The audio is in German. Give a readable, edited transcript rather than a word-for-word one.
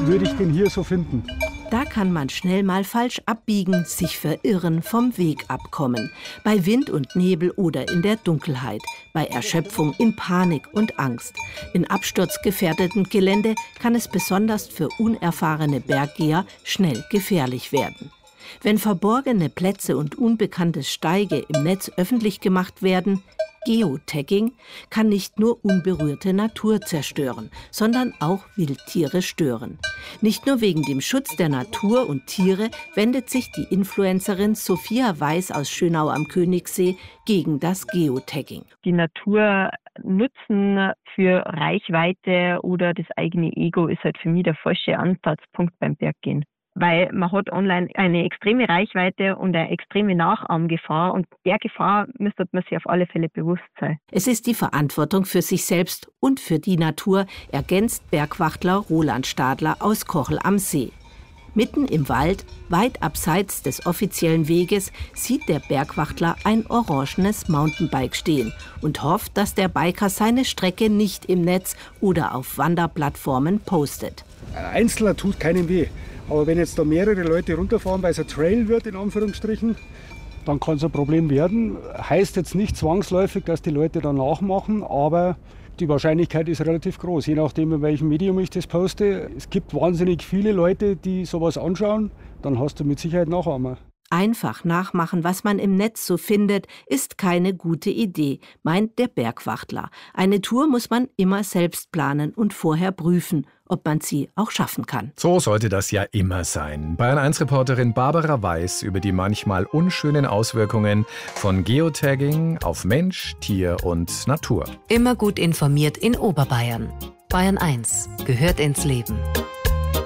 würde ich den hier so finden? Da kann man schnell mal falsch abbiegen, sich verirren, vom Weg abkommen. Bei Wind und Nebel oder in der Dunkelheit. Bei Erschöpfung, in Panik und Angst. In absturzgefährdeten Gelände kann es besonders für unerfahrene Berggeher schnell gefährlich werden. Wenn verborgene Plätze und unbekannte Steige im Netz öffentlich gemacht werden, Geotagging, kann nicht nur unberührte Natur zerstören, sondern auch Wildtiere stören. Nicht nur wegen dem Schutz der Natur und Tiere wendet sich die Influencerin Sophia Weiß aus Schönau am Königssee gegen das Geotagging. Die Natur nutzen für Reichweite oder das eigene Ego ist halt für mich der falsche Ansatzpunkt beim Berggehen. Weil man hat online eine extreme Reichweite und eine extreme Nachahmgefahr und der Gefahr müsste man sich auf alle Fälle bewusst sein. Es ist die Verantwortung für sich selbst und für die Natur, ergänzt Bergwachtler Roland Stadler aus Kochel am See. Mitten im Wald, weit abseits des offiziellen Weges, sieht der Bergwachtler ein orangenes Mountainbike stehen und hofft, dass der Biker seine Strecke nicht im Netz oder auf Wanderplattformen postet. Ein Einzelner tut keinem weh. Aber wenn jetzt da mehrere Leute runterfahren, weil es ein Trail wird, in Anführungsstrichen, dann kann es ein Problem werden. Heißt jetzt nicht zwangsläufig, dass die Leute dann nachmachen, aber die Wahrscheinlichkeit ist relativ groß, je nachdem, in welchem Medium ich das poste. Es gibt wahnsinnig viele Leute, die sowas anschauen, dann hast du mit Sicherheit Nachahmer. Einfach nachmachen, was man im Netz so findet, ist keine gute Idee, meint der Bergwachtler. Eine Tour muss man immer selbst planen und vorher prüfen, ob man sie auch schaffen kann. So sollte das ja immer sein. Bayern1-Reporterin Barbara Weiß über die manchmal unschönen Auswirkungen von Geotagging auf Mensch, Tier und Natur. Immer gut informiert in Oberbayern. Bayern 1 gehört ins Leben.